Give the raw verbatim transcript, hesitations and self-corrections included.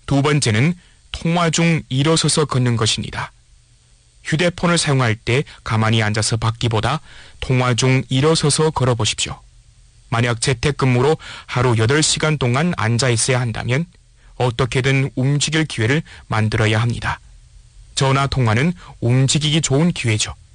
두 번째는 통화 중 일어서서 걷는 것입니다. 휴대폰을 사용할 때 가만히 앉아서 받기보다 통화 중 일어서서 걸어보십시오. 만약 재택근무로 하루 여덟 시간 동안 앉아 있어야 한다면 어떻게든 움직일 기회를 만들어야 합니다. 전화 통화는 움직이기 좋은 기회죠.